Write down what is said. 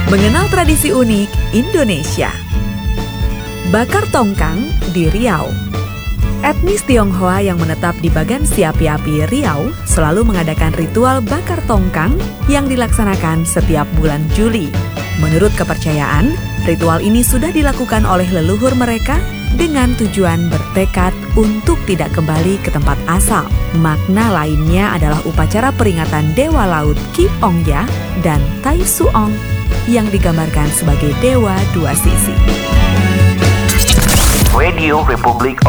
Mengenal tradisi unik Indonesia. Bakar tongkang di Riau. Etnis Tionghoa yang menetap di Bagan Siapi-api, Riau selalu mengadakan ritual bakar tongkang yang dilaksanakan setiap bulan Juli. Menurut kepercayaan, ritual ini sudah dilakukan oleh leluhur mereka dengan tujuan bertekad untuk tidak kembali ke tempat asal. Makna lainnya adalah upacara peringatan Dewa Laut Ki Ong Ya dan Tai Suong yang digambarkan sebagai dewa dua sisi. Radio Republik